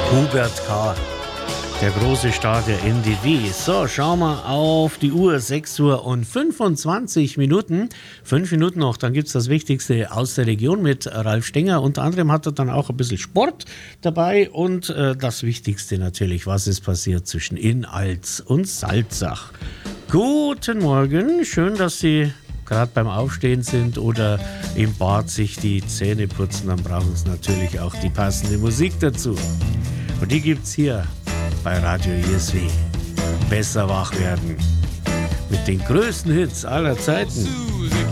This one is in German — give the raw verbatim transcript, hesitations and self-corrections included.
Hubert K., der große, starke N D W. So, schauen wir auf die Uhr, sechs Uhr und fünfundzwanzig Minuten. Fünf Minuten noch, dann gibt es das Wichtigste aus der Region mit Ralf Stenger. Unter anderem hat er dann auch ein bisschen Sport dabei und äh, das Wichtigste natürlich, was ist passiert zwischen Innalz und Salzach. Guten Morgen, schön, dass Sie gerade beim Aufstehen sind oder im Bad sich die Zähne putzen, dann brauchen Sie natürlich auch die passende Musik dazu. Und die gibt's hier bei Radio I S W. Besser wach werden. Mit den größten Hits aller Zeiten.